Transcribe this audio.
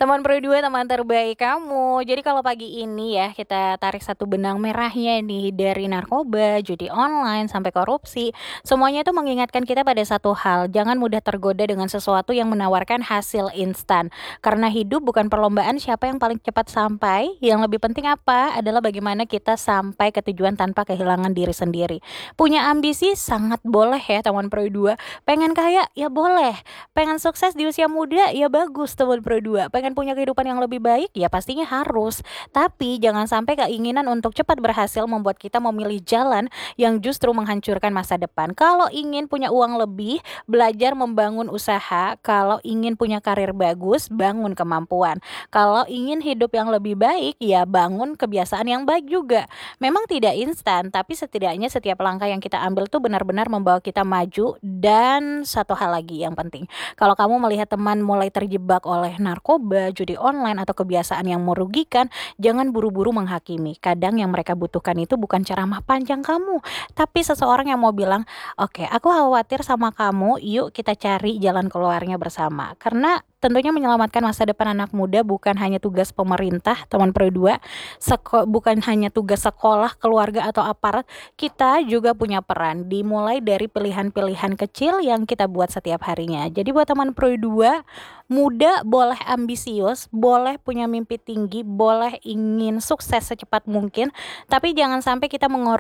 Teman Pro 2, teman terbaik kamu. Jadi kalau pagi ini ya, kita tarik satu benang merahnya nih, dari narkoba, judi online, sampai korupsi. Semuanya itu mengingatkan kita pada satu hal, jangan mudah tergoda dengan sesuatu yang menawarkan hasil instan. Karena hidup bukan perlombaan siapa yang paling cepat sampai, yang lebih penting apa adalah bagaimana kita sampai ke tujuan tanpa kehilangan diri sendiri. Punya ambisi sangat boleh ya teman Pro 2. Pengen kaya? Ya boleh. Pengen sukses di usia muda? Ya bagus teman Pro 2. Pengen punya kehidupan yang lebih baik? Ya pastinya harus. Tapi jangan sampai keinginan untuk cepat berhasil membuat kita memilih jalan yang justru menghancurkan masa depan. Kalau ingin punya uang lebih, belajar membangun usaha. Kalau ingin punya karir bagus, bangun kemampuan. Kalau ingin hidup yang lebih baik, ya bangun kebiasaan yang baik juga. Memang tidak instan, tapi setidaknya setiap langkah yang kita ambil tuh benar-benar membawa kita maju. Dan satu hal lagi yang penting, kalau kamu melihat teman mulai terjebak oleh narkoba, judi online, atau kebiasaan yang merugikan, jangan buru-buru menghakimi. Kadang yang mereka butuhkan itu bukan ceramah panjang kamu, tapi seseorang yang mau bilang, oke, aku khawatir sama kamu, yuk kita cari jalan keluarnya bersama. Karena tentunya menyelamatkan masa depan anak muda bukan hanya tugas pemerintah, teman Pro 2, bukan hanya tugas sekolah, keluarga, atau aparat. Kita juga punya peran, dimulai dari pilihan-pilihan kecil yang kita buat setiap harinya. Jadi buat teman Pro 2, muda boleh ambisius, boleh punya mimpi tinggi, boleh ingin sukses secepat mungkin, tapi jangan sampai kita